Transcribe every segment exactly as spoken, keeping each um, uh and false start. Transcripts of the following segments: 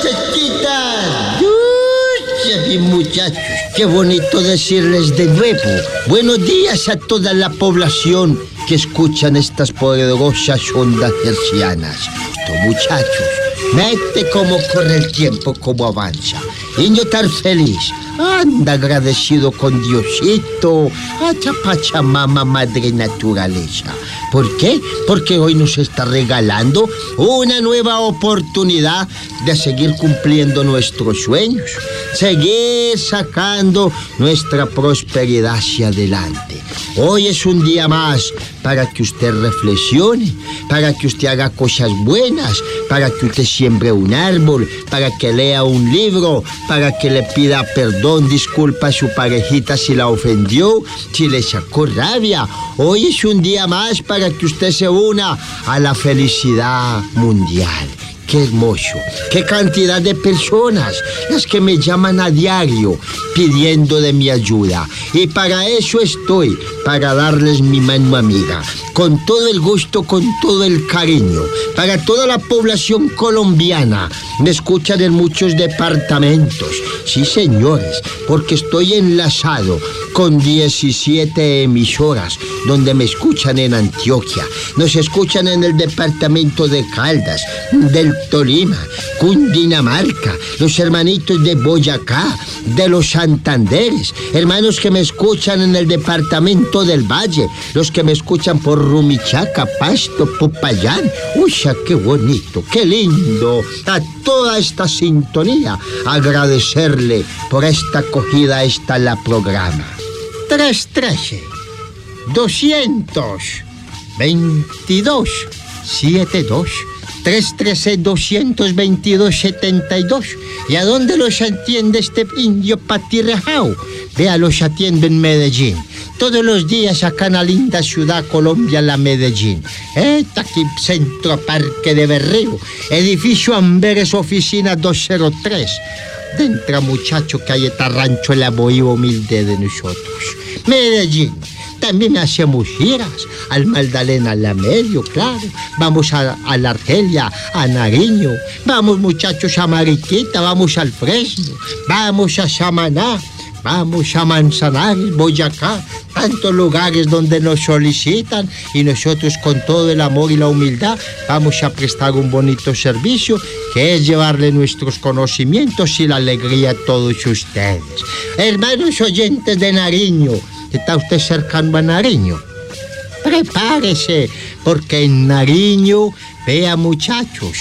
muchachitas! ¡Uy, mis muchachos! ¡Qué bonito decirles de nuevo! Buenos días a toda la población que escuchan estas poderosas ondas hercianas. Estos muchachos, mete cómo corre el tiempo, cómo avanza. Y yo estar feliz. Anda agradecido con Diosito, a Pachamama, Madre Naturaleza. ¿Por qué? Porque hoy nos está regalando una nueva oportunidad de seguir cumpliendo nuestros sueños, seguir sacando nuestra prosperidad hacia adelante. Hoy es un día más para que usted reflexione, para que usted haga cosas buenas, para que usted siembre un árbol, para que lea un libro, para que le pida perdón, disculpa a su parejita si la ofendió, si le sacó rabia. Hoy es un día más para que usted se una a la felicidad mundial. ¡Qué hermoso! ¡Qué cantidad de personas las que me llaman a diario pidiendo de mi ayuda! Y para eso estoy, para darles mi mano amiga, con todo el gusto, con todo el cariño, para toda la población colombiana. Me escuchan en muchos departamentos, sí señores, porque estoy enlazado con diecisiete emisoras donde me escuchan en Antioquia, nos escuchan en el departamento de Caldas, del Tolima, Cundinamarca, los hermanitos de Boyacá, de los Santanderes, hermanos que me escuchan en el departamento del Valle, los que me escuchan por Rumichaca, Pasto, Popayán. ¡Uy, qué bonito, qué lindo! A toda esta sintonía, agradecerle por esta acogida, esta la programa. tres trece, doscientos veintidós, setenta y dos. tres trece, doscientos veintidós, setenta y dos. ¿Y a dónde los atiende este indio patirrajao? Vea, los atiende en Medellín. Todos los días acá en la linda ciudad Colombia, la Medellín. Está aquí, Centro Parque de Berrío. Edificio Amberes, oficina doscientos tres. Dentro, muchacho, que hay este rancho, el abohío humilde de nosotros. Medellín. También hacemos giras al Magdalena, a la Medio, claro. Vamos a, a la Argelia, a Nariño. Vamos, muchachos, a Mariquita, vamos al Fresno, vamos a Samaná, vamos a Manzanares, Boyacá, tantos lugares donde nos solicitan y nosotros con todo el amor y la humildad vamos a prestar un bonito servicio que es llevarle nuestros conocimientos y la alegría a todos ustedes. Hermanos oyentes de Nariño, ¿está usted cercano a Nariño? Prepárese, porque en Nariño, vea muchachos,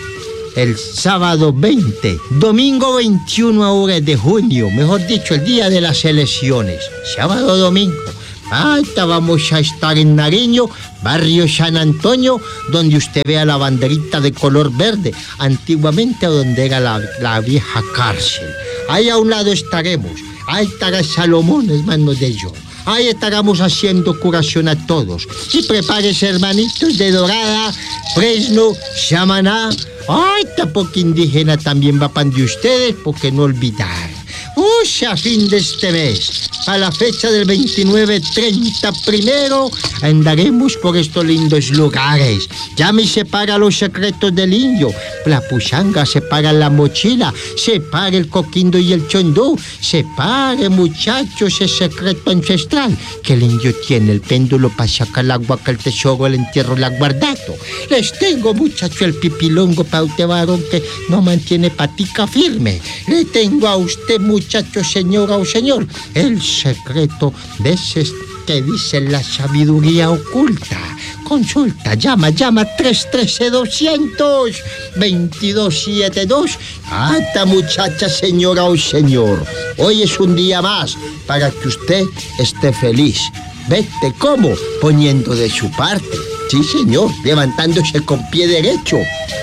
el sábado veinte, domingo veintiuno ahora de junio, mejor dicho, el día de las elecciones, sábado, domingo, hasta vamos a estar en Nariño, barrio San Antonio, donde usted vea la banderita de color verde, antiguamente donde era la, la vieja cárcel. Ahí a un lado estaremos. Ahí estará Salomón, hermano de yo. Ahí estaremos haciendo curación a todos. Y prepárese, hermanitos de Dorada, Fresno, Samaná. Ay, tampoco indígena también va pan de ustedes, porque no olvidar. Uy, a fin de este mes, a la fecha del veintinueve, treinta, primero, andaremos por estos lindos lugares. Ya me separa los secretos del indio. La puchanga, separa la mochila, separa el coquindo y el chondó. Separe, muchachos, ese secreto ancestral que el indio tiene, el péndulo para sacar el agua, que el tesoro, el entierro, el aguardado. Les tengo, muchachos, el pipilongo para usted, varón, que no mantiene patica firme. Le tengo a usted, muchacho, señora o señor, el secreto de ese que dice la sabiduría oculta. Consulta, llama, llama tres trece, doscientos veintidós, setenta y dos. Ata, muchacha, señora o señor, hoy es un día más para que usted esté feliz. Vete, ¿cómo? Poniendo de su parte. Sí, señor, levantándose con pie derecho,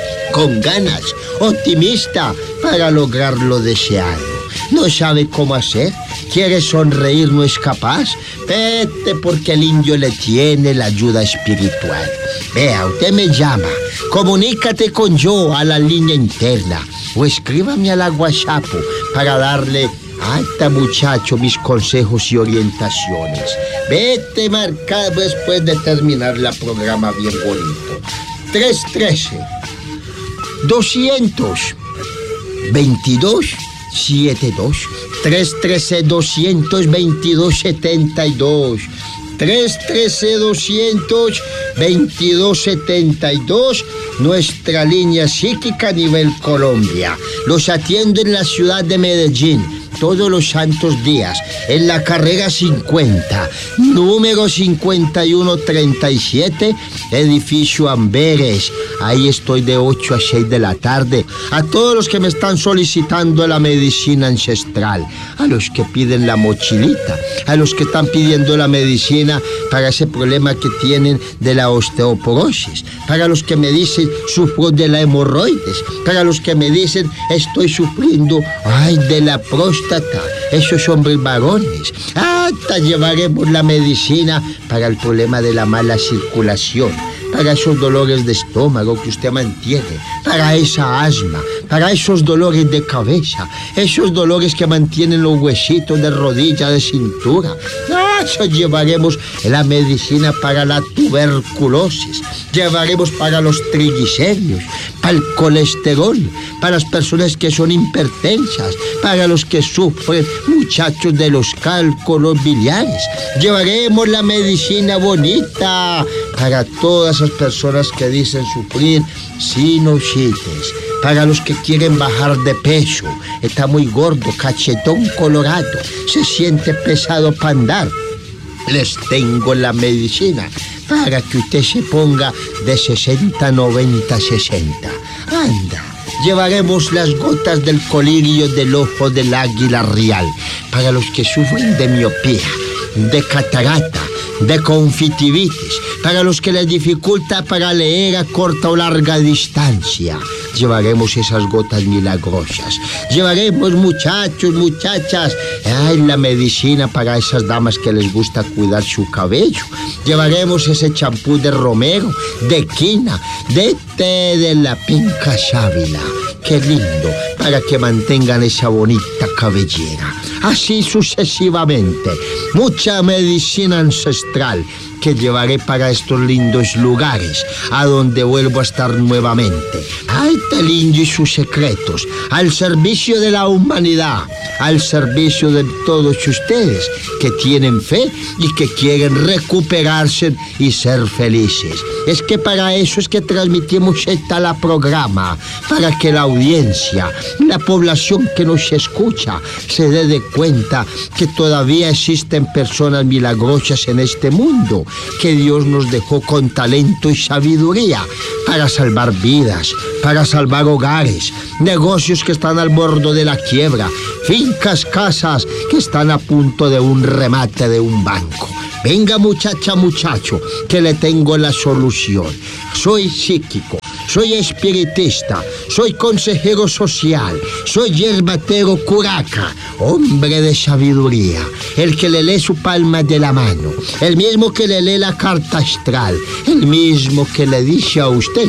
con ganas, optimista para lograr lo deseado. ¿No sabe cómo hacer? ¿Quiere sonreír? ¿No es capaz? Vete, porque el indio le tiene la ayuda espiritual. Vea, usted me llama, comunícate con yo a la línea interna o escríbame a la WhatsApp para darle a este muchacho mis consejos y orientaciones. Vete marcado después de terminar la programa bien bonito. tres trece, doscientos veintidós setenta y dos. tres uno tres, dos dos dos, setenta y dos. tres uno tres, dos dos dos, setenta y dos, nuestra línea psíquica a nivel Colombia. Los atiendo en la ciudad de Medellín todos los santos días, en la carrera cincuenta, número cincuenta y uno treinta y siete, edificio Amberes. Ahí estoy de ocho a seis de la tarde. A todos los que me están solicitando la medicina ancestral, a los que piden la mochilita, a los que están pidiendo la medicina para ese problema que tienen de la osteoporosis, para los que me dicen sufro de la hemorroides, para los que me dicen estoy sufriendo ay de la próstata, esos hombres varones. Hasta llevaremos la medicina para el problema de la mala circulación, para esos dolores de estómago que usted mantiene, para esa asma, para esos dolores de cabeza, esos dolores que mantienen los huesitos de rodilla, de cintura. Eso llevaremos la medicina para la tuberculosis, llevaremos para los triglicéridos, para el colesterol, para las personas que son hipertensas, para los que sufren, muchachos, de los cálculos biliares. Llevaremos la medicina bonita para todas esas personas que dicen sufrir sinusitis, para los que quieren bajar de peso, está muy gordo, cachetón colorado, se siente pesado para andar. Les tengo la medicina para que usted se ponga de sesenta, noventa, sesenta. Anda, llevaremos las gotas del colirio del ojo del águila real para los que sufren de miopía, de catarata, de conjuntivitis, para los que les dificulta para leer a corta o larga distancia. Llevaremos esas gotas milagrosas. Llevaremos, muchachos, muchachas, ay, la medicina para esas damas que les gusta cuidar su cabello. Llevaremos ese champú de romero, de quina, de té de la pinca sábila. Qué lindo, para que mantengan esa bonita cabellera. Así sucesivamente. Mucha medicina ancestral que llevaré para estos lindos lugares, a donde vuelvo a estar nuevamente. Ay, tal indio y sus secretos, al servicio de la humanidad, al servicio de todos ustedes que tienen fe y que quieren recuperarse y ser felices. Es que para eso es que transmitimos esta la programa, para que la audiencia, la población que nos escucha, se dé de cuenta que todavía existen personas milagrosas en este mundo, que Dios nos dejó con talento y sabiduría para salvar vidas, para salvar hogares, negocios que están al borde de la quiebra, fincas, casas que están a punto de un remate de un banco. Venga, muchacha, muchacho, que le tengo la solución. Soy psíquico, soy espiritista, soy consejero social, soy yerbatero curaca, hombre de sabiduría, el que le lee su palma de la mano, el mismo que le lee la carta astral, el mismo que le dice a usted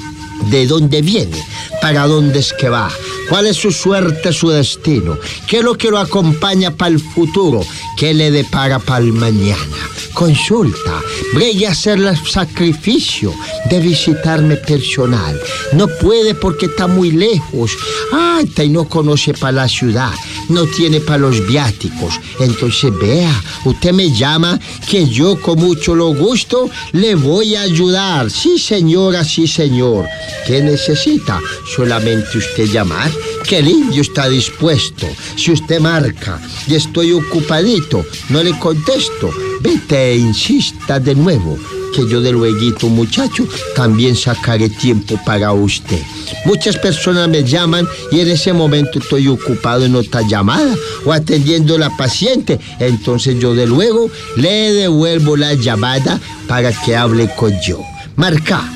de dónde viene, para dónde es que va, cuál es su suerte, su destino, qué es lo que lo acompaña para el futuro, qué le depara para el mañana. Consulta, voy a hacer el sacrificio de visitarme personal. No puede porque está muy lejos. Ay, y no conoce para la ciudad, no tiene para los viáticos. Entonces vea, usted me llama que yo con mucho lo gusto le voy a ayudar. Sí, señora, sí, señor. ¿Qué necesita? Solamente usted llamar, que el indio está dispuesto. Si usted marca y estoy ocupadito, no le contesto, vete e insista de nuevo, que yo de lueguito, muchacho, también sacaré tiempo para usted. Muchas personas me llaman y en ese momento estoy ocupado en otra llamada o atendiendo a la paciente. Entonces yo de luego le devuelvo la llamada para que hable con yo. Marca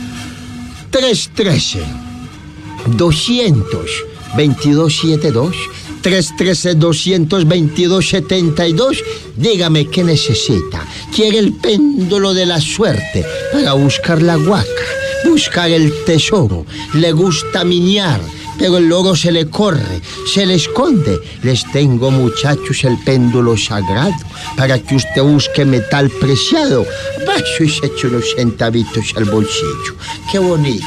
tres uno tres, dos veintidós setenta y dos, tres uno tres, dos veintidós setenta y dos. Dígame qué necesita. ¿Quiere el péndulo de la suerte para buscar la huaca, buscar el tesoro? ¿Le gusta minear, pero el oro se le corre, se le esconde? Les tengo, muchachos, el péndulo sagrado para que usted busque metal preciado. Vaya y se eche unos centavitos al bolsillo. ¡Qué bonito!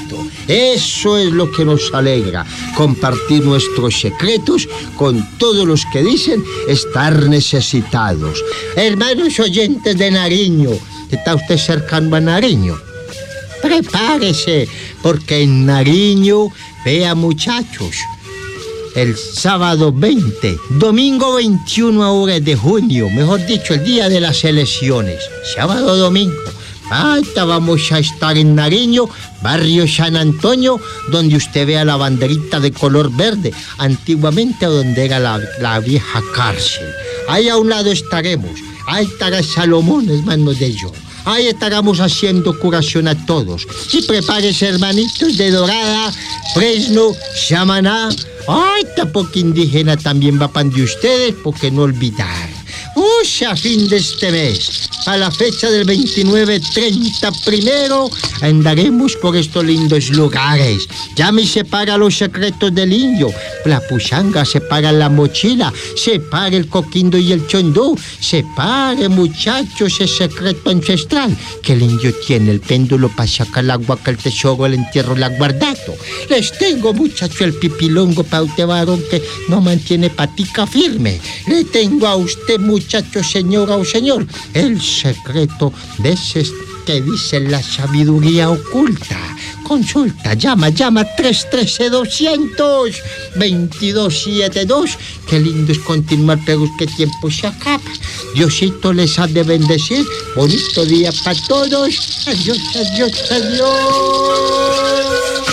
Eso es lo que nos alegra, compartir nuestros secretos con todos los que dicen estar necesitados. Hermanos oyentes de Nariño, ¿está usted cercano a Nariño? Prepárese, porque en Nariño, vea muchachos, el sábado veinte, domingo veintiuno ahora de junio, mejor dicho, el día de las elecciones, sábado domingo. Hasta vamos a estar en Nariño, barrio San Antonio, donde usted vea la banderita de color verde, antiguamente donde era la, la vieja cárcel. Ahí a un lado estaremos, ahí estará Salomón, hermano de yo. Ahí estaremos haciendo curación a todos. Y prepárese, hermanitos de Dorada, Fresno, Samaná. Ay, tampoco indígena también va pan de ustedes, porque no olvidar. Uy, a fin de este mes, a la fecha del veintinueve, treinta, primero, andaremos por estos lindos lugares. Ya me separa los secretos del indio. La puchanga, separa la mochila, separa el coquindo y el chondó. Separe, muchachos, ese secreto ancestral que el indio tiene, el péndulo para sacar el agua, que el tesoro, el entierro, el guardado. Les tengo, muchacho, el pipilongo para usted, varón, que no mantiene patica firme. Le tengo a usted, muchacho, señora o señor, el secreto de ese que dice la sabiduría oculta. Consulta, llama, llama tres uno tres, doscientos veintidós setenta y dos. Qué lindo es continuar, pero es que tiempo se acaba. Diosito les ha de bendecir. Bonito día para todos. Adiós, adiós, adiós.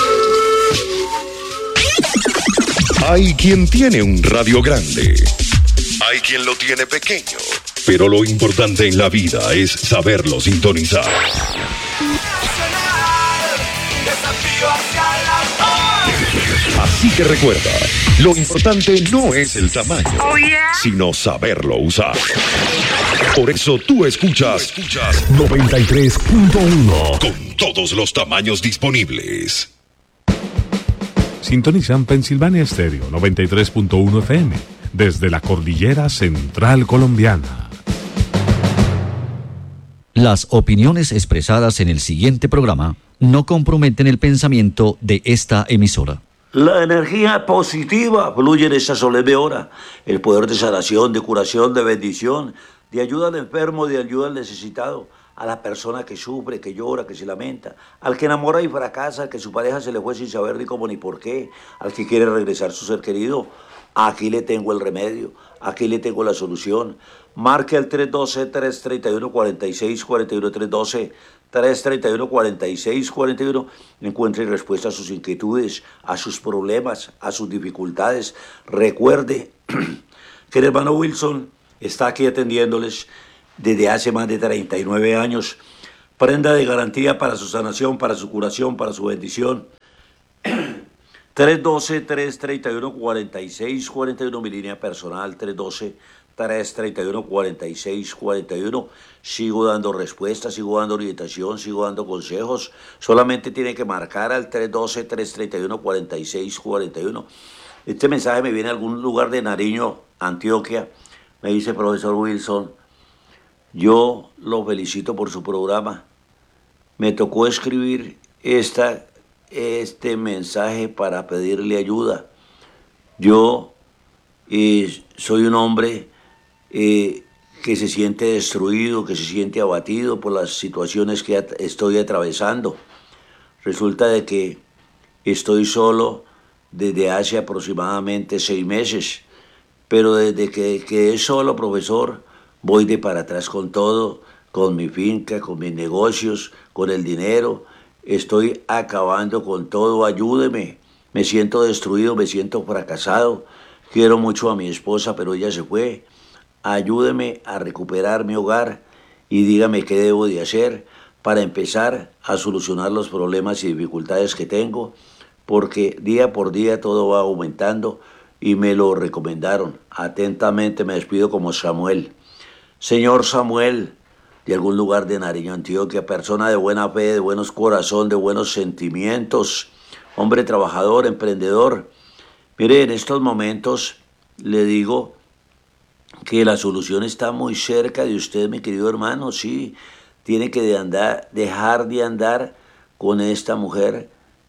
Hay quien tiene un radio grande. Hay quien lo tiene pequeño. Pero lo importante en la vida es saberlo sintonizar. Así que recuerda, lo importante no es el tamaño, oh, yeah, sino saberlo usar. Por eso tú escuchas, escuchas noventa y tres punto uno con todos los tamaños disponibles. Sintonizan Pensilvania Stereo noventa y tres punto uno F M desde la cordillera central colombiana. Las opiniones expresadas en el siguiente programa no comprometen el pensamiento de esta emisora. La energía positiva fluye en esta solemne hora. El poder de sanación, de curación, de bendición, de ayuda al enfermo, de ayuda al necesitado, a la persona que sufre, que llora, que se lamenta, al que enamora y fracasa, al que su pareja se le fue sin saber ni cómo ni por qué, al que quiere regresar su ser querido. Aquí le tengo el remedio, aquí le tengo la solución. Marque al tres uno dos, tres tres uno, cuatro seis cuatro uno, tres uno dos, tres tres uno, cuatro seis cuatro uno. Encuentre respuesta a sus inquietudes, a sus problemas, a sus dificultades. Recuerde que el hermano Wilson está aquí atendiéndoles desde hace más de treinta y nueve años. Prenda de garantía para su sanación, para su curación, para su bendición. tres uno dos, tres tres uno, cuatro seis cuatro uno, mi línea personal, tres uno dos, tres tres uno, cuatro seis cuatro uno. Sigo dando respuestas, sigo dando orientación, sigo dando consejos. Solamente tiene que marcar al tres uno dos, tres tres uno, cuatro seis cuatro uno. Este mensaje me viene de algún lugar de Nariño, Antioquia. Me dice, profesor Wilson, yo lo felicito por su programa. Me tocó escribir esta... este mensaje para pedirle ayuda. Yo eh, soy un hombre eh, que se siente destruido, que se siente abatido por las situaciones que at- estoy atravesando. Resulta de que estoy solo desde hace aproximadamente seis meses, pero desde que quedé solo, profesor, voy de para atrás con todo, con mi finca, con mis negocios, con el dinero. Estoy acabando con todo, ayúdeme. Me siento destruido, me siento fracasado. Quiero mucho a mi esposa, pero ella se fue. Ayúdeme a recuperar mi hogar y dígame qué debo de hacer para empezar a solucionar los problemas y dificultades que tengo, porque día por día todo va aumentando y me lo recomendaron. Atentamente me despido como Samuel. Señor Samuel, de algún lugar de Nariño, Antioquia, persona de buena fe, de buenos corazón, de buenos sentimientos, hombre trabajador, emprendedor. Mire, en estos momentos le digo que la solución está muy cerca de usted, mi querido hermano. Sí, tiene que de andar, dejar de andar con esta mujer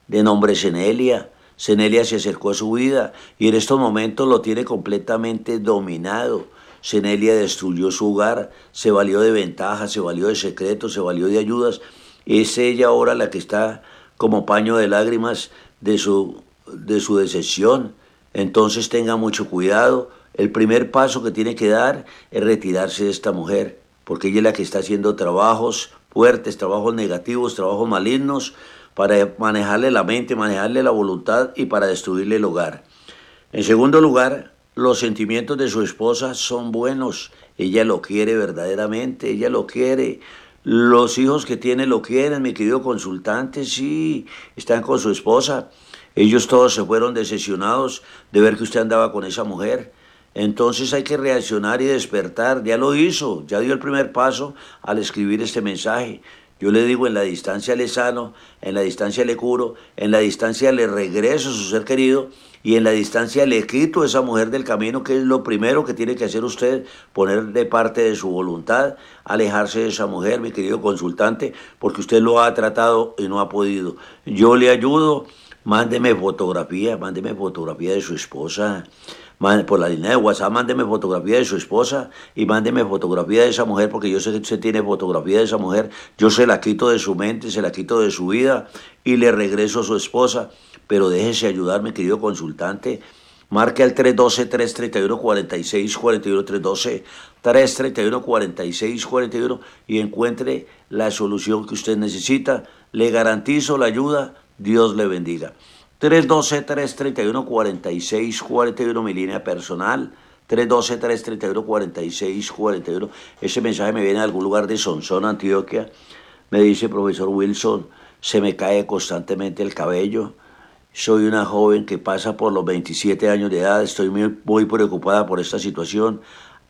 de nombre Cenelia. Cenelia se acercó a su vida y en estos momentos lo tiene completamente dominado. Cenelia destruyó su hogar, se valió de ventajas, se valió de secretos, se valió de ayudas. Es ella ahora la que está como paño de lágrimas de su, de su decepción. Entonces tenga mucho cuidado. El primer paso que tiene que dar es retirarse de esta mujer, porque ella es la que está haciendo trabajos fuertes, trabajos negativos, trabajos malignos, para manejarle la mente, manejarle la voluntad y para destruirle el hogar. En segundo lugar, los sentimientos de su esposa son buenos. Ella lo quiere verdaderamente, ella lo quiere. Los hijos que tiene lo quieren, mi querido consultante, sí, están con su esposa. Ellos todos se fueron decepcionados de ver que usted andaba con esa mujer. Entonces hay que reaccionar y despertar. Ya lo hizo, ya dio el primer paso al escribir este mensaje. Yo le digo, en la distancia le sano, en la distancia le curo, en la distancia le regreso a su ser querido y en la distancia le quito a esa mujer del camino, que es lo primero que tiene que hacer usted, poner de parte de su voluntad, alejarse de esa mujer, mi querido consultante, porque usted lo ha tratado y no ha podido. Yo le ayudo, mándeme fotografía, mándeme fotografía de su esposa. Por la línea de WhatsApp, mándeme fotografía de su esposa y mándeme fotografía de esa mujer, porque yo sé que usted tiene fotografía de esa mujer. Yo se la quito de su mente, se la quito de su vida y le regreso a su esposa. Pero déjese ayudar, mi querido consultante. Marque al tres uno dos, tres tres uno, cuatro seis cuatro uno, tres uno dos, tres tres uno, cuatro seis cuatro uno y encuentre la solución que usted necesita. Le garantizo la ayuda. Dios le bendiga. tres uno dos, tres tres uno, cuatro seis cuatro uno, mi línea personal, tres uno dos, tres tres uno, cuatro seis cuatro uno. Ese mensaje me viene de algún lugar de Sonsón, Antioquia. Me dice, profesor Wilson, se me cae constantemente el cabello. Soy una joven que pasa por los veintisiete años de edad. Estoy muy, muy preocupada por esta situación.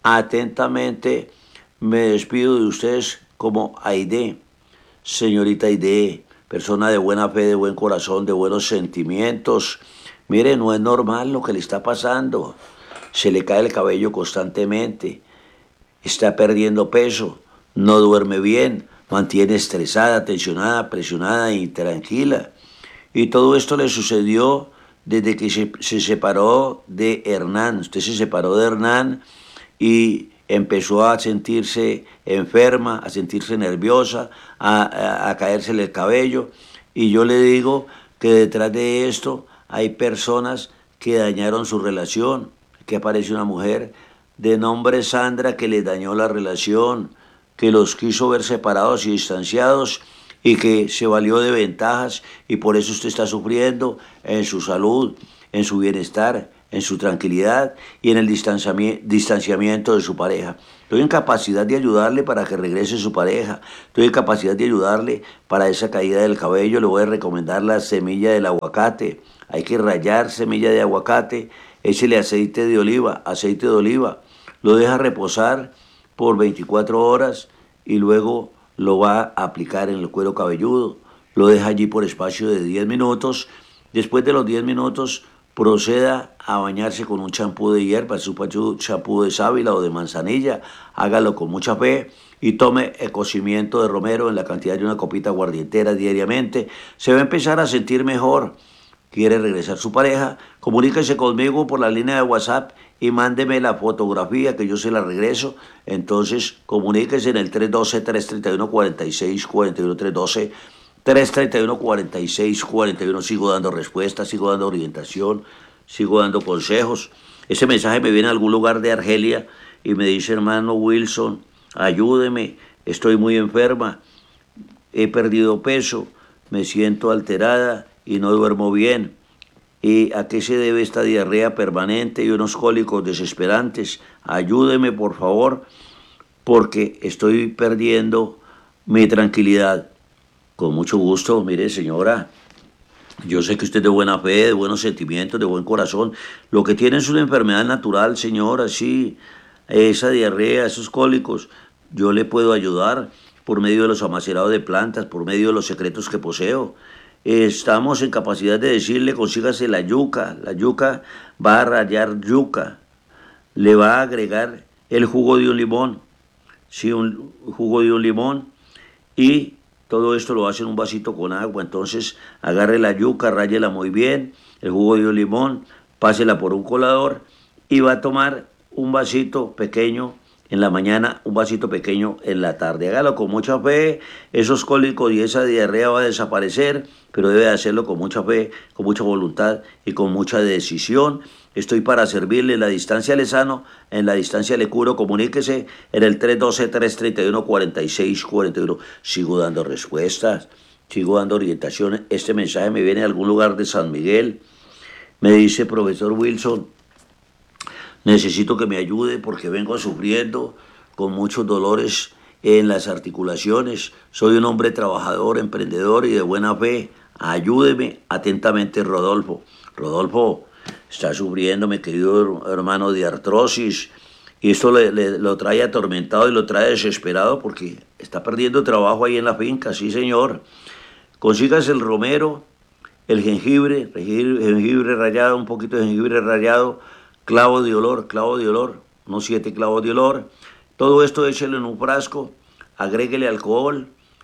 Atentamente me despido de ustedes como Aide, señorita Aide, persona de buena fe, de buen corazón, de buenos sentimientos. Mire, no es normal lo que le está pasando. Se le cae el cabello constantemente, está perdiendo peso, no duerme bien, mantiene estresada, tensionada, presionada y intranquila. Y todo esto le sucedió desde que se, se separó de Hernán. Usted se separó de Hernán y empezó a sentirse enferma, a sentirse nerviosa, a, a, a caérsele el cabello. Y yo le digo que detrás de esto hay personas que dañaron su relación, que aparece una mujer de nombre Sandra que les dañó la relación, que los quiso ver separados y distanciados y que se valió de ventajas y por eso usted está sufriendo en su salud, en su bienestar, en su tranquilidad y en el distanciamiento de su pareja. Estoy en capacidad de ayudarle para que regrese su pareja. Estoy en capacidad de ayudarle para esa caída del cabello. Le voy a recomendar la semilla del aguacate. Hay que rallar semilla de aguacate, échele aceite de oliva, aceite de oliva. Lo deja reposar por veinticuatro horas y luego lo va a aplicar en el cuero cabelludo. Lo deja allí por espacio de diez minutos. Después de los diez minutos, proceda a bañarse con un champú de hierbas, un champú de sábila o de manzanilla. Hágalo con mucha fe y tome el cocimiento de romero en la cantidad de una copita aguardientera diariamente. Se va a empezar a sentir mejor. ¿Quiere regresar su pareja? Comuníquese conmigo por la línea de WhatsApp y mándeme la fotografía que yo se la regreso. Entonces, comuníquese en el tres uno dos, tres tres uno, cuatro seis cuatro uno, tres uno dos, tres tres uno, cuatro seis cuatro uno. Sigo dando respuestas, sigo dando orientación, sigo dando consejos. Ese mensaje me viene de algún lugar de Argelia y me dice, hermano Wilson, ayúdeme, estoy muy enferma, he perdido peso, me siento alterada y no duermo bien. ¿Y a qué se debe esta diarrea permanente y unos cólicos desesperantes? Ayúdeme, por favor, porque estoy perdiendo mi tranquilidad. Con mucho gusto, mire, señora, yo sé que usted es de buena fe, de buenos sentimientos, de buen corazón. Lo que tiene es una enfermedad natural, señora, sí, esa diarrea, esos cólicos. Yo le puedo ayudar por medio de los amacerados de plantas, por medio de los secretos que poseo. Estamos en capacidad de decirle, consígase la yuca. La yuca va a rallar yuca. Le va a agregar el jugo de un limón. Sí, un jugo de un limón. Y Todo esto lo hace en un vasito con agua. Entonces agarre la yuca, ráyela muy bien, el jugo de un limón, pásela por un colador y va a tomar un vasito pequeño en la mañana, un vasito pequeño en la tarde. Hágalo con mucha fe, esos cólicos y esa diarrea va a desaparecer, pero debe hacerlo con mucha fe, con mucha voluntad y con mucha decisión. Estoy para servirle. En la distancia le sano, en la distancia le curo. Comuníquese en el tres uno dos, tres tres uno, cuatro seis cuatro uno. Sigo dando respuestas, sigo dando orientaciones. Este mensaje me viene de algún lugar de San Miguel. Me dice: profesor Wilson, necesito que me ayude porque vengo sufriendo con muchos dolores en las articulaciones. Soy un hombre trabajador, emprendedor y de buena fe. Ayúdeme. Atentamente, Rodolfo. Rodolfo, está sufriendo, mi querido hermano, de artrosis, y esto le, le, lo trae atormentado y lo trae desesperado porque está perdiendo trabajo ahí en la finca. Sí, señor. Consígase el romero, el jengibre, jengibre, jengibre rallado, un poquito de jengibre rallado, clavo de olor, clavo de olor, unos siete clavos de olor. Todo esto échelo en un frasco, agréguele alcohol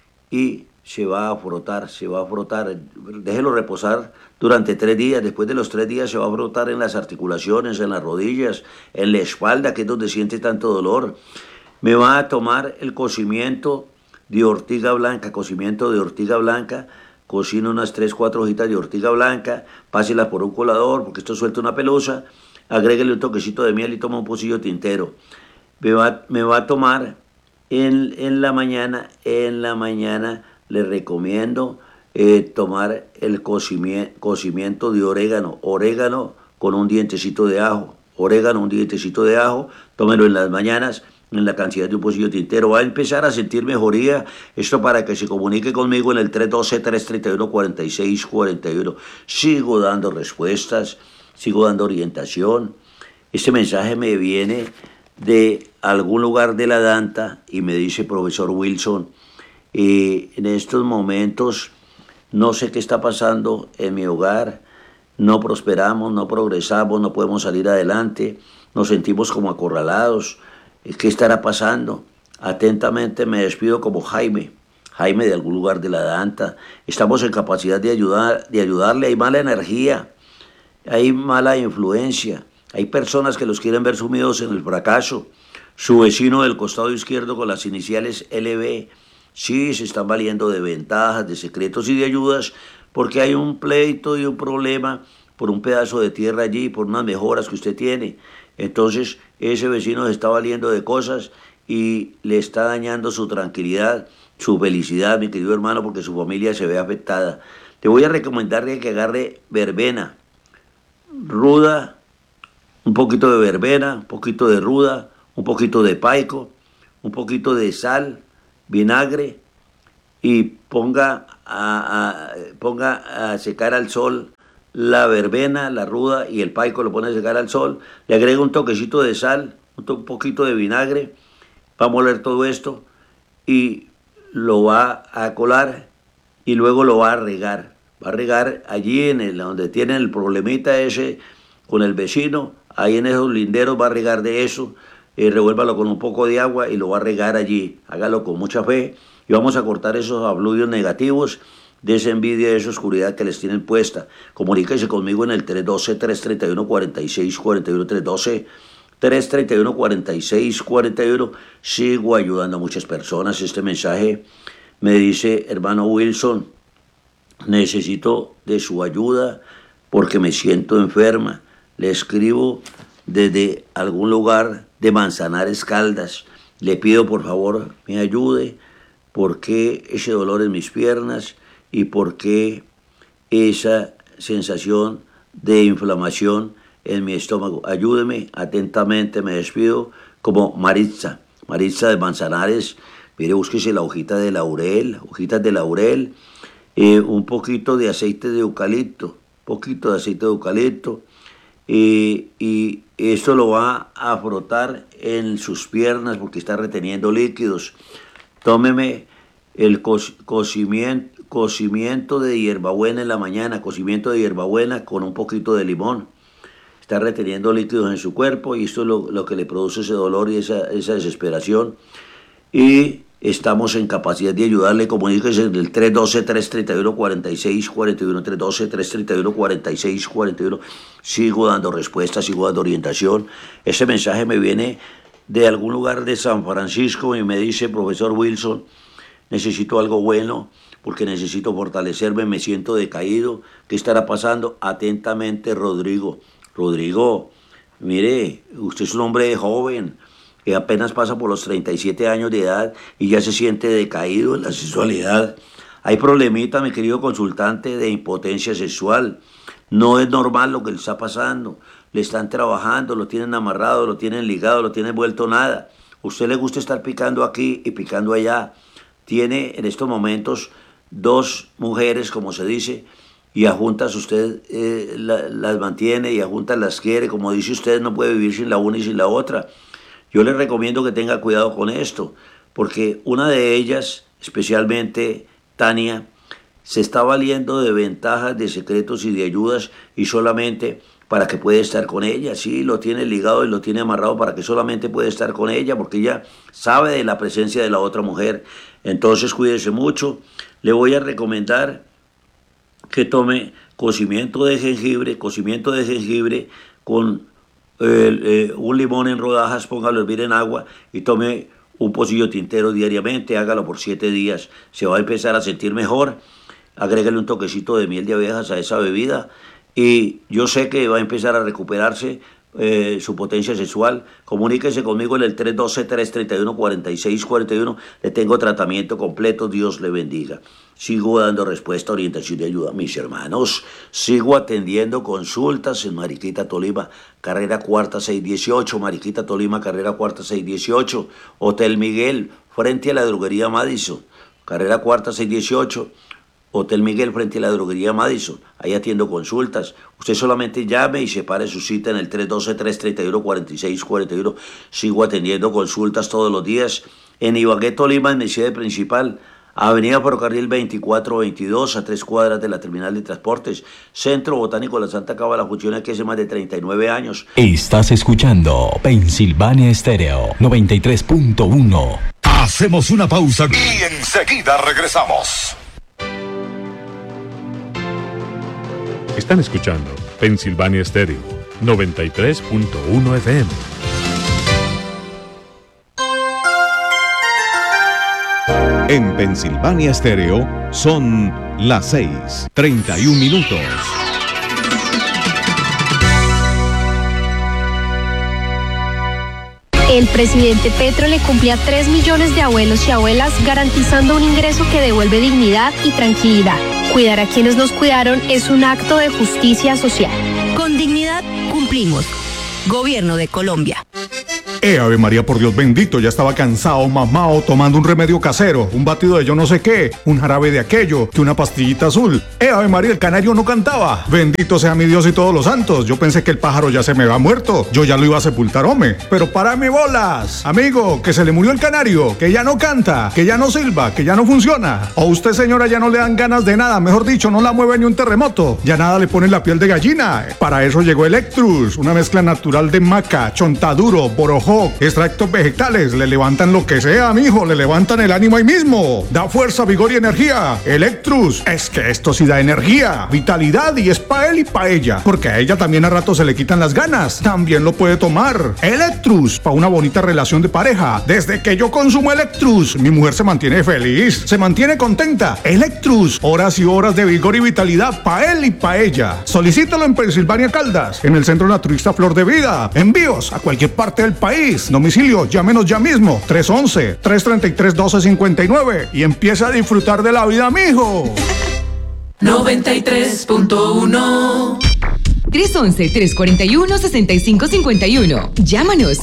y se va a frotar, se va a frotar, déjelo reposar durante tres días. Después de los tres días se va a frotar en las articulaciones, en las rodillas, en la espalda, que es donde siente tanto dolor. Me va a tomar el cocimiento de ortiga blanca, cocimiento de ortiga blanca, cocina unas tres, cuatro hojitas de ortiga blanca, páselas por un colador, porque esto suelta una pelusa, agréguele un toquecito de miel y toma un pocillo tintero. Me va, me va a tomar en, en la mañana, en la mañana, le recomiendo eh, tomar el cocimiento, cocimiento de orégano, orégano con un dientecito de ajo, orégano, un dientecito de ajo, tómelo en las mañanas en la cantidad de un pocillo tintero. Va a empezar a sentir mejoría. Esto para que se comunique conmigo en el tres uno dos, tres tres uno, cuatro seis cuatro uno. Sigo dando respuestas, sigo dando orientación. Este mensaje me viene de algún lugar de la Danta y me dice: profesor Wilson, Eh, en estos momentos no sé qué está pasando en mi hogar, no prosperamos, no progresamos, no podemos salir adelante, nos sentimos como acorralados. ¿Qué estará pasando? Atentamente me despido como Jaime, Jaime de algún lugar de la Danta. Estamos en capacidad de ayudar, de ayudarle. Hay mala energía, hay mala influencia, hay personas que los quieren ver sumidos en el fracaso. Su vecino del costado izquierdo con las iniciales L B, sí, se están valiendo de ventajas, de secretos y de ayudas, porque hay un pleito y un problema por un pedazo de tierra allí, por unas mejoras que usted tiene. Entonces, ese vecino se está valiendo de cosas y le está dañando su tranquilidad, su felicidad, mi querido hermano, porque su familia se ve afectada. Te voy a recomendar que agarre verbena, ruda, un poquito de verbena, un poquito de ruda, un poquito de paico, un poquito de sal, vinagre, y ponga a, a, ponga a secar al sol la verbena, la ruda y el paico, lo pone a secar al sol, le agrega un toquecito de sal, un, to, un poquito de vinagre, va a moler todo esto y lo va a colar y luego lo va a regar, va a regar allí en el, donde tienen el problemita ese con el vecino, ahí en esos linderos va a regar de eso. Eh, revuélvalo con un poco de agua y lo va a regar allí. Hágalo con mucha fe y vamos a cortar esos abluvios negativos de esa envidia, de esa oscuridad que les tienen puesta. Comuníquese conmigo en el tres uno dos, tres tres uno, cuatro seis cuatro uno, tres uno dos, tres tres uno, cuatro seis cuatro uno. Sigo ayudando a muchas personas. Este mensaje me dice: hermano Wilson, necesito de su ayuda porque me siento enferma. Le escribo desde algún lugar de Manzanares, Caldas. Le pido por favor me ayude, porque ese dolor en mis piernas y porque esa sensación de inflamación en mi estómago. Ayúdeme. Atentamente me despido como Maritza, Maritza de Manzanares. Mire, búsquese la hojita de laurel, hojitas de laurel, eh, un poquito de aceite de eucalipto, poquito de aceite de eucalipto, eh, y esto lo va a frotar en sus piernas porque está reteniendo líquidos. Tómeme el co cocimiento, cocimiento de hierbabuena en la mañana, cocimiento de hierbabuena con un poquito de limón. Está reteniendo líquidos en su cuerpo y esto es lo, lo que le produce ese dolor y esa, esa desesperación. Y estamos en capacidad de ayudarle. Comuníquese en el tres uno dos, tres tres uno, cuatro seis cuatro uno, tres uno dos, tres tres uno, cuatro seis cuatro uno. Sigo dando respuestas, sigo dando orientación. Este mensaje me viene de algún lugar de San Francisco y me dice: profesor Wilson, necesito algo bueno porque necesito fortalecerme, me siento decaído. ¿Qué estará pasando? Atentamente, Rodrigo. Rodrigo, mire, usted es un hombre joven que apenas pasa por los treinta y siete años de edad y ya se siente decaído en la sexualidad. Hay problemita, mi querido consultante, de impotencia sexual. No es normal lo que le está pasando. Le están trabajando, lo tienen amarrado, lo tienen ligado, lo tienen vuelto nada. A usted le gusta estar picando aquí y picando allá. Tiene en estos momentos dos mujeres, como se dice, y a juntas usted eh, la, las mantiene y a juntas las quiere. Como dice usted, no puede vivir sin la una y sin la otra. Yo le recomiendo que tenga cuidado con esto, porque una de ellas, especialmente Tania, se está valiendo de ventajas, de secretos y de ayudas y solamente para que pueda estar con ella. Sí, lo tiene ligado y lo tiene amarrado para que solamente pueda estar con ella, porque ella sabe de la presencia de la otra mujer. Entonces cuídese mucho. Le voy a recomendar que tome cocimiento de jengibre, cocimiento de jengibre con Eh, eh, un limón en rodajas, póngalo a hervir en agua y tome un pocillo tintero diariamente, hágalo por siete días, se va a empezar a sentir mejor. Agréguele un toquecito de miel de abejas a esa bebida y yo sé que va a empezar a recuperarse eh, su potencia sexual. Comuníquese conmigo en el tres uno dos, tres tres uno, cuatro seis cuatro uno, le tengo tratamiento completo, Dios le bendiga. Sigo dando respuesta, orientación y ayuda, mis hermanos. Sigo atendiendo consultas en Mariquita, Tolima, carrera cuarta seiscientos dieciocho, Mariquita, Tolima, carrera cuarta seiscientos dieciocho, Hotel Miguel, frente a la droguería Madison, carrera cuarta seiscientos dieciocho, Hotel Miguel, frente a la droguería Madison. Ahí atiendo consultas. Usted solamente llame y separe su cita en el tres uno dos, tres tres uno, cuatro seis cuatro uno. Sigo atendiendo consultas todos los días en Ibagué, Tolima, en mi sede principal, Avenida Ferrocarril veinticuatro veintidós, a tres cuadras de la terminal de transportes, Centro Botánico de la Santa Cábala, funciona aquí hace más de treinta y nueve años. Estás escuchando Pensilvania Estéreo noventa y tres punto uno. Hacemos una pausa y enseguida regresamos. Están escuchando Pensilvania Estéreo noventa y tres punto uno F M. En Pensilvania Estéreo son las seis, treinta y un minutos. El presidente Petro le cumple a tres millones de abuelos y abuelas, garantizando un ingreso que devuelve dignidad y tranquilidad. Cuidar a quienes nos cuidaron es un acto de justicia social. Con dignidad cumplimos. Gobierno de Colombia. Eh, Ave María, por Dios bendito, ya estaba cansado, mamado, tomando un remedio casero, un batido de yo no sé qué, un jarabe de aquello, que una pastillita azul. Eh, Ave María, el canario no cantaba. Bendito sea mi Dios y todos los santos. Yo pensé que el pájaro ya se me había muerto, yo ya lo iba a sepultar, hombre. Pero párame bolas, amigo, que se le murió el canario, que ya no canta, que ya no silba, que ya no funciona. O usted, señora, ya no le dan ganas de nada, mejor dicho, no la mueve ni un terremoto. Ya nada le pone la piel de gallina. Para eso llegó Electrus, una mezcla natural de maca, chontaduro, borojó, extractos vegetales, le levantan lo que sea, mijo, le levantan el ánimo ahí mismo. Da fuerza, vigor y energía. Electrus, es que esto sí da energía, vitalidad y es pa' él y pa' ella, porque a ella también a rato se le quitan las ganas. También lo puede tomar. Electrus, pa' una bonita relación de pareja. Desde que yo consumo Electrus, mi mujer se mantiene feliz, se mantiene contenta. Electrus, horas y horas de vigor y vitalidad pa' él y pa' ella. Solicítalo en Pensilvania Caldas, en el Centro Naturista Flor de Vida. Envíos a cualquier parte del país. Domicilio, llámenos ya mismo, tres once, tres treinta y tres, doce cincuenta y nueve y empieza a disfrutar de la vida, mijo. noventa y tres punto uno. tres once, tres cuarenta y uno, sesenta y cinco cincuenta y uno. Llámanos.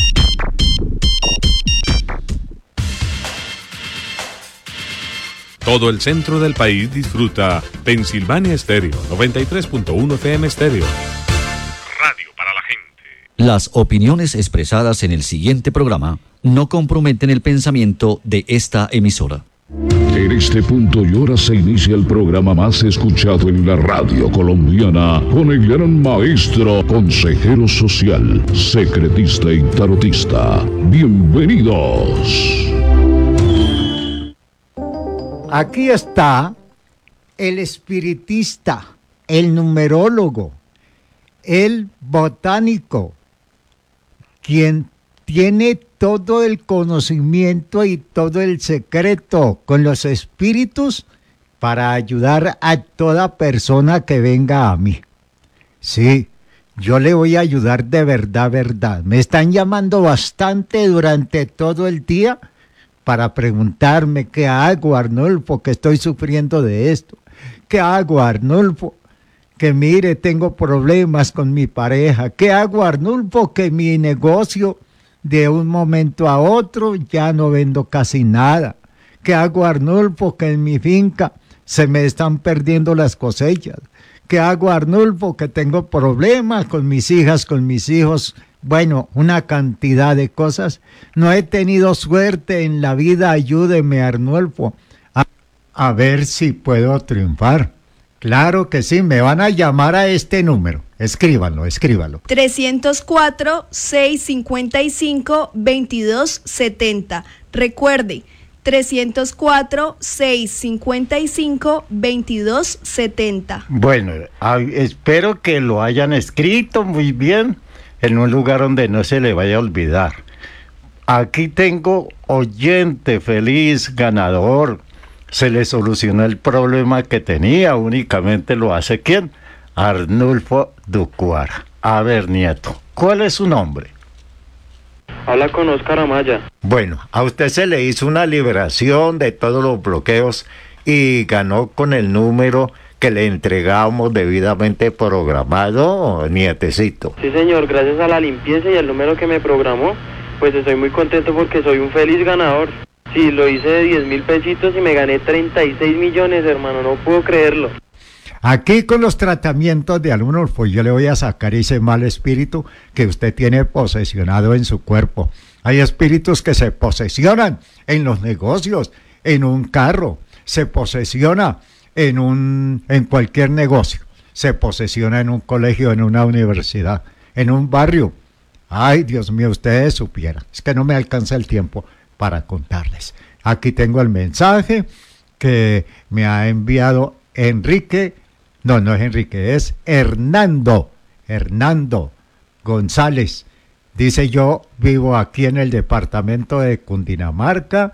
Todo el centro del país disfruta Pensilvania Estéreo noventa y tres punto uno F M Estéreo. Radio para la gente. Las opiniones expresadas en el siguiente programa no comprometen el pensamiento de esta emisora. En este punto y hora se inicia el programa más escuchado en la radio colombiana con el gran maestro, consejero social, secretista y tarotista. Bienvenidos. Aquí está el espiritista, el numerólogo, el botánico, quien tiene todo el conocimiento y todo el secreto con los espíritus para ayudar a toda persona que venga a mí. Sí, yo le voy a ayudar de verdad, verdad. Me están llamando bastante durante todo el día para preguntarme qué hago, Arnulfo, que estoy sufriendo de esto. ¿Qué hago, Arnulfo? Que mire, tengo problemas con mi pareja. ¿Qué hago, Arnulfo? Que mi negocio de un momento a otro ya no vendo casi nada. ¿Qué hago, Arnulfo? Que en mi finca se me están perdiendo las cosechas. ¿Qué hago, Arnulfo? Que tengo problemas con mis hijas, con mis hijos. Bueno, una cantidad de cosas. No he tenido suerte en la vida. Ayúdeme, Arnulfo, a, a ver si puedo triunfar. Claro que sí, me van a llamar a este número. Escríbanlo, escríbanlo. trescientos cuatro, seiscientos cincuenta y cinco, veintidós setenta. Recuerde, trescientos cuatro, seiscientos cincuenta y cinco, veintidós setenta. Bueno, a, espero que lo hayan escrito muy bien en un lugar donde no se le vaya a olvidar. Aquí tengo oyente feliz, ganador. Se le solucionó el problema que tenía, únicamente lo hace ¿quién? Arnulfo Ducuara. A ver, nieto, ¿cuál es su nombre? Habla con Oscar Amaya. Bueno, a usted se le hizo una liberación de todos los bloqueos y ganó con el número que le entregamos debidamente programado, nietecito. Sí, señor, gracias a la limpieza y al número que me programó, pues estoy muy contento porque soy un feliz ganador. Sí, lo hice de diez mil pesitos y me gané treinta y seis millones, hermano, no puedo creerlo. Aquí con los tratamientos de Arnulfo, yo le voy a sacar ese mal espíritu que usted tiene posesionado en su cuerpo. Hay espíritus que se posesionan en los negocios, en un carro, se posesiona en un, en cualquier negocio, se posesiona en un colegio, en una universidad, en un barrio. Ay, Dios mío, ustedes supieran, es que no me alcanza el tiempo para contarles. Aquí tengo el mensaje que me ha enviado Enrique, no, no es Enrique, es Hernando, Hernando González. Dice: yo vivo aquí en el departamento de Cundinamarca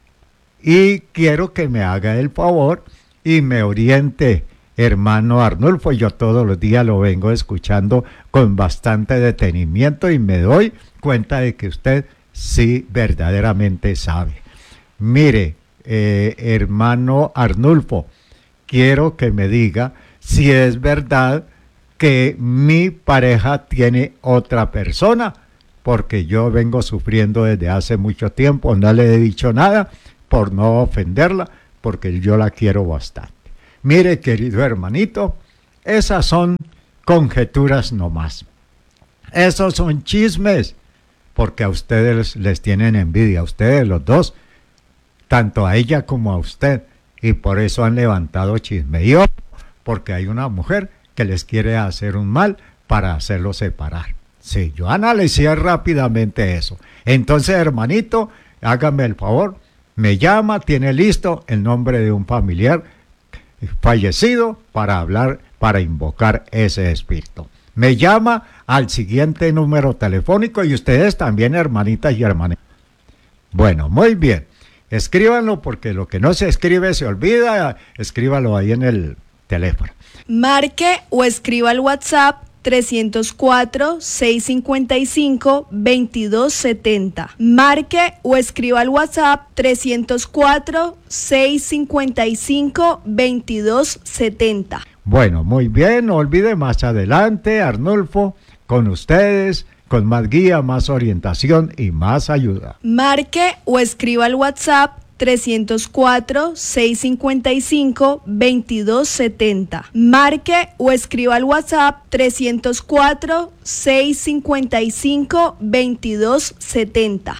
y quiero que me haga el favor y me oriente, hermano Arnulfo. Yo todos los días lo vengo escuchando con bastante detenimiento y me doy cuenta de que usted sí verdaderamente sabe. Mire, eh, hermano Arnulfo, quiero que me diga si es verdad que mi pareja tiene otra persona, porque yo vengo sufriendo desde hace mucho tiempo, no le he dicho nada por no ofenderla, porque yo la quiero bastante. Mire, querido hermanito, esas son conjeturas nomás. Esos son chismes, porque a ustedes les tienen envidia, a ustedes los dos, tanto a ella como a usted, y por eso han levantado chisme. Y otro, porque hay una mujer que les quiere hacer un mal para hacerlo separar. Sí, yo analicé rápidamente eso. Entonces, hermanito, hágame el favor, me llama, tiene listo el nombre de un familiar fallecido para hablar, para invocar ese espíritu. Me llama al siguiente número telefónico y ustedes también, hermanitas y hermanos. Bueno, muy bien. Escríbanlo porque lo que no se escribe se olvida. Escríbalo ahí en el teléfono. Marque o escriba al WhatsApp trescientos cuatro, seiscientos cincuenta y cinco, veintidós setenta. Marque o escriba al WhatsApp trescientos cuatro, seiscientos cincuenta y cinco, veintidós setenta. Bueno, muy bien, no olvide más adelante, Arnulfo, con ustedes, con más guía, más orientación y más ayuda. Marque o escriba al WhatsApp trescientos cuatro, seiscientos cincuenta y cinco, veintidós setenta. Marque o escriba al WhatsApp trescientos cuatro, seiscientos cincuenta y cinco, veintidós setenta.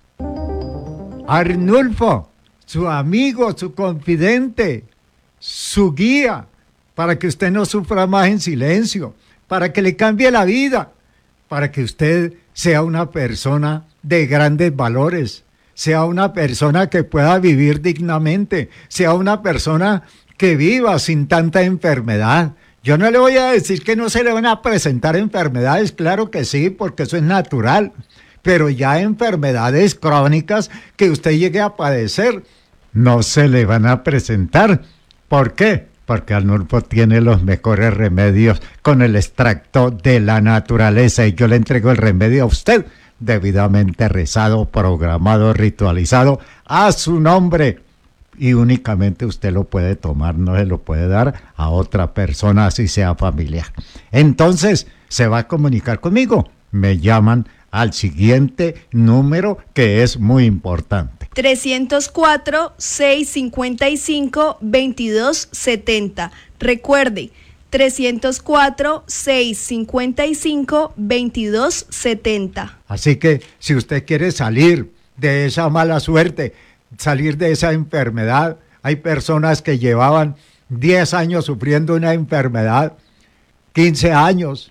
Arnulfo, su amigo, su confidente, su guía, para que usted no sufra más en silencio, para que le cambie la vida, para que usted sea una persona de grandes valores, sea una persona que pueda vivir dignamente, sea una persona que viva sin tanta enfermedad. Yo no le voy a decir que no se le van a presentar enfermedades, claro que sí, porque eso es natural, pero ya enfermedades crónicas que usted llegue a padecer, no se le van a presentar. ¿Por qué? Porque Arnulfo tiene los mejores remedios con el extracto de la naturaleza y yo le entrego el remedio a usted, debidamente rezado, programado, ritualizado, a su nombre. Y únicamente usted lo puede tomar, no se lo puede dar a otra persona, así sea familiar. Entonces, se va a comunicar conmigo. Me llaman al siguiente número que es muy importante. trescientos cuatro, seiscientos cincuenta y cinco, veintidós setenta. Recuerde, trescientos cuatro, seiscientos cincuenta y cinco, veintidós setenta. Así que si usted quiere salir de esa mala suerte, salir de esa enfermedad, hay personas que llevaban diez años sufriendo una enfermedad, quince años,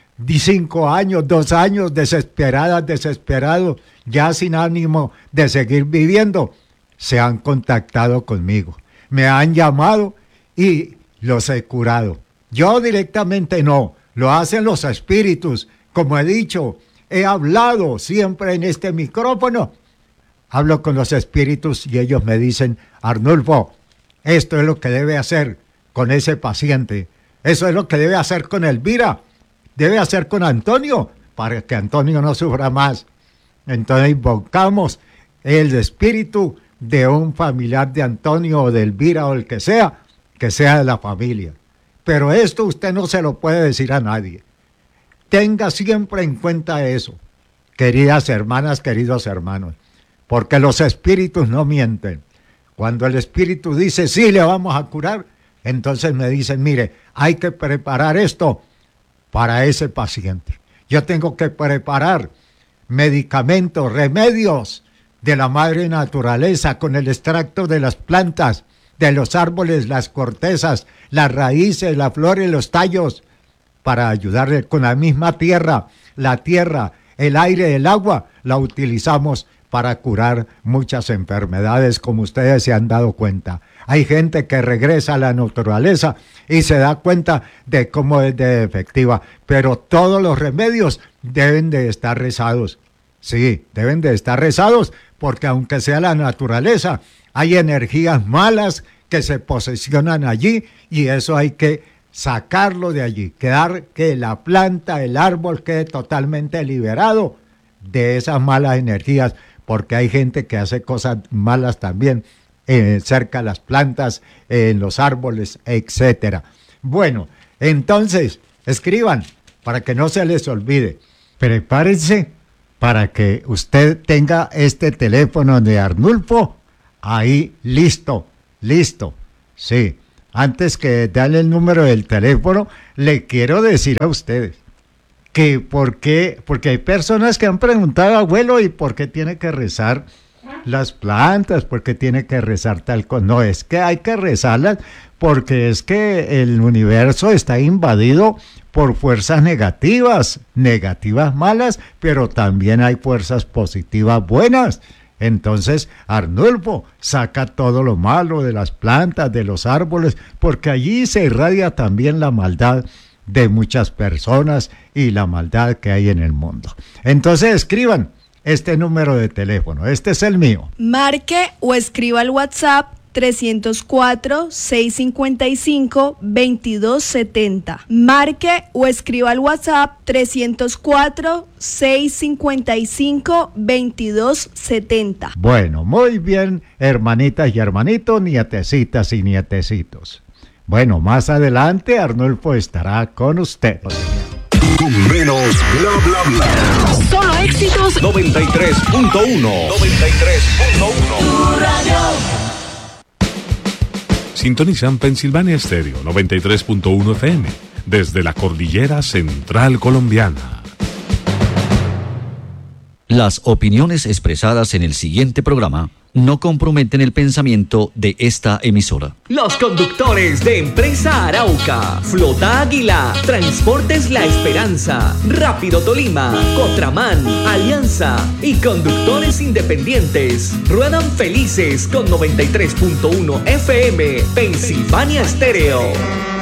cinco años, dos años, desesperadas, desesperados, ya sin ánimo de seguir viviendo, se han contactado conmigo, me han llamado y los he curado. Yo directamente no, lo hacen los espíritus, como he dicho, he hablado siempre en este micrófono. Hablo con los espíritus y ellos me dicen, Arnulfo, esto es lo que debe hacer con ese paciente. Eso es lo que debe hacer con Elvira. Debe hacer con Antonio, para que Antonio no sufra más. Entonces invocamos el espíritu de un familiar de Antonio o de Elvira o el que sea, que sea de la familia. Pero esto usted no se lo puede decir a nadie. Tenga siempre en cuenta eso, queridas hermanas, queridos hermanos. Porque los espíritus no mienten. Cuando el espíritu dice, sí, le vamos a curar, entonces me dicen, mire, hay que preparar esto para ese paciente. Yo tengo que preparar medicamentos, remedios de la madre naturaleza con el extracto de las plantas, de los árboles, las cortezas, las raíces, las flores, los tallos, para ayudarle con la misma tierra, la tierra, el aire, el agua, la utilizamos para curar muchas enfermedades, como ustedes se han dado cuenta. Hay gente que regresa a la naturaleza y se da cuenta de cómo es de efectiva, pero todos los remedios deben de estar rezados. Sí, deben de estar rezados, porque aunque sea la naturaleza, hay energías malas que se posesionan allí y eso hay que sacarlo de allí, quedar que la planta, el árbol quede totalmente liberado de esas malas energías, porque hay gente que hace cosas malas también eh, cerca de las plantas, eh, en los árboles, etcétera. Bueno, entonces, escriban para que no se les olvide. Prepárense para que usted tenga este teléfono de Arnulfo ahí listo, listo. Sí, antes que darle el número del teléfono, le quiero decir a ustedes que por qué, porque hay personas que han preguntado, abuelo, ¿y por qué tiene que rezar las plantas? ¿Por qué tiene que rezar tal cosa? No, es que hay que rezarlas porque es que el universo está invadido por fuerzas negativas, negativas malas, pero también hay fuerzas positivas buenas. Entonces, Arnulfo saca todo lo malo de las plantas, de los árboles, porque allí se irradia también la maldad de muchas personas y la maldad que hay en el mundo. Entonces escriban este número de teléfono, este es el mío. Marque o escriba al WhatsApp trescientos cuatro, seiscientos cincuenta y cinco, veintidós setenta. Marque o escriba al WhatsApp trescientos cuatro, seiscientos cincuenta y cinco, veintidós setenta. Bueno, muy bien, hermanitas y hermanitos, nietecitas y nietecitos. Bueno, más adelante Arnulfo estará con ustedes. Con menos bla bla bla. Solo éxitos. noventa y tres punto uno. noventa y tres punto uno. Tu radio. Sintonizan Pensilvania Estéreo noventa y tres punto uno F M desde la cordillera central colombiana. Las opiniones expresadas en el siguiente programa no comprometen el pensamiento de esta emisora. Los conductores de Empresa Arauca, Flota Águila, Transportes La Esperanza, Rápido Tolima, Cotraman, Alianza y conductores independientes ruedan felices con noventa y tres punto uno F M Pensilvania Estéreo.